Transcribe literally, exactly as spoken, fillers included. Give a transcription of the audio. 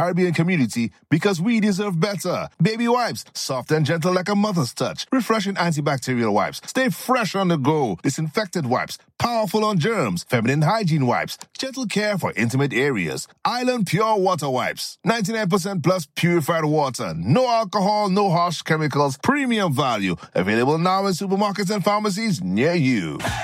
Caribbean community because we deserve better. Baby wipes, soft and gentle like a mother's touch. Refreshing antibacterial wipes. Stay fresh on the go. Disinfected wipes. Powerful on germs. Feminine hygiene wipes. Gentle care for intimate areas. Island Pure Water Wipes. ninety-nine percent plus purified water. No alcohol, no harsh chemicals. Premium value. Available now in supermarkets and pharmacies near you.